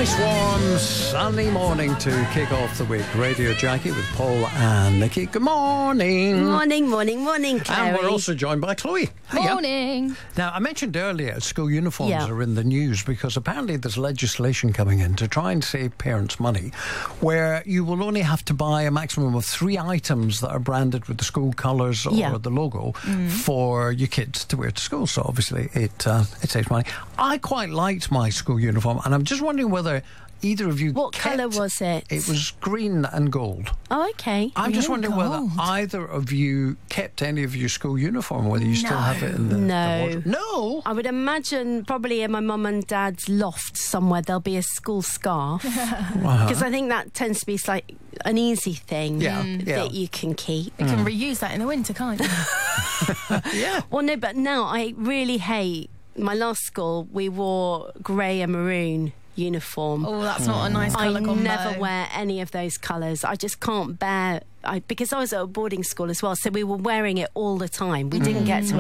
Nice warm sunny morning to kick off the week. Radio Jackie with Paul and Nikki. Good morning. Morning, Clary. And we're also joined by Chloe. Hiya. Morning. Now, I mentioned earlier school uniforms Yeah. are in the news because apparently there's legislation coming in to try and save parents money where you will only have to buy a maximum of 3 items that are branded with the school colours or the logo for your kids to wear to school. So obviously it saves money. I quite liked my school uniform and I'm just wondering whether either of you What colour was it? It was green and gold. Oh, okay. I'm just wondering whether gold. either of you kept any of your school uniform, whether you still have it in the No. wardrobe. No. I would imagine probably in my mum and dad's loft somewhere there'll be a school scarf. Because I think that tends to be like an easy thing that you can keep. You can reuse that in the winter, can't you? Yeah. Well, no, but now I really hate... My last school, we wore grey and maroon uniform. Oh, that's not a nice I colour combo. never wear any of those colours. I just can't bear... because I was at a boarding school as well, so we were wearing it all the time. We didn't get to